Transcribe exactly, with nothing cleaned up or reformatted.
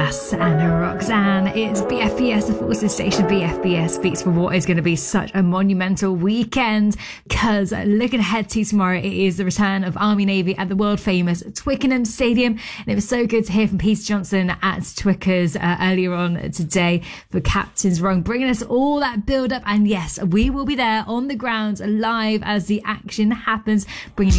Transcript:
Cass and Roxanne. It's B F B S, the Forces Station. B F B S speaks for what is going to be such a monumental weekend, because looking ahead to tomorrow, it is the return of Army Navy at the world famous Twickenham Stadium. And it was so good to hear from Peter Johnson at Twickers uh, earlier on today for Captain's Rung, bringing us all that build up. And yes, we will be there on the ground live as the action happens, bringing you